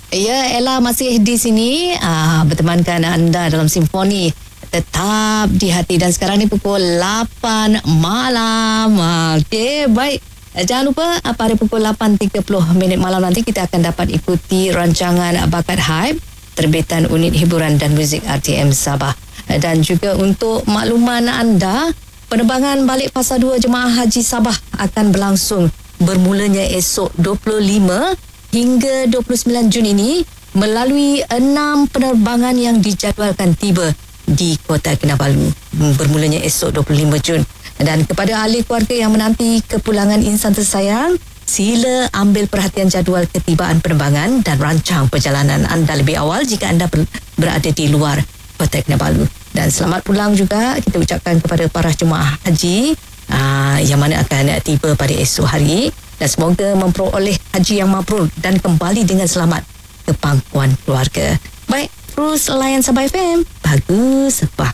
Ya, Ella masih di sini bertemankan anda dalam simfoni tetap di hati, dan sekarang ni pukul 8 malam. Okey, baik. Jangan lupa pada pukul 8.30 malam nanti kita akan dapat ikuti rancangan Bakat Hype terbitan Unit Hiburan dan Muzik RTM Sabah. Dan juga untuk makluman anda, penerbangan balik Fasa 2 Jemaah Haji Sabah akan berlangsung bermulanya esok 25 hingga 29 Jun ini melalui 6 penerbangan yang dijadualkan tiba di Kota Kinabalu bermulanya esok 25 Jun. Dan kepada ahli keluarga yang menanti kepulangan insan tersayang, sila ambil perhatian jadual ketibaan penerbangan dan rancang perjalanan anda lebih awal jika anda berada di luar Kota Kinabalu. Dan selamat pulang juga kita ucapkan kepada para jemaah haji yang mana akan tiba pada esok hari, dan semoga memperoleh haji yang mabrur dan kembali dengan selamat ke pangkuan keluarga. Baik, terus layan Sabah FM. Bagus, bahagia.